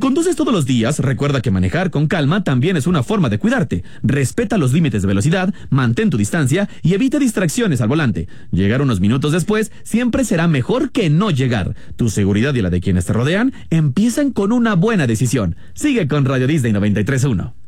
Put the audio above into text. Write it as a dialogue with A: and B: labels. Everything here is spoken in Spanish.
A: conduces todos los días, recuerda que manejar con calma también es una forma de cuidarte. Respeta los límites de velocidad, mantén tu distancia y evita distracciones al volante. Llegar unos minutos después siempre será mejor que no llegar. Tu seguridad y la de quienes te rodean empiezan con una buena decisión. Sigue con Radio Disney 93.1.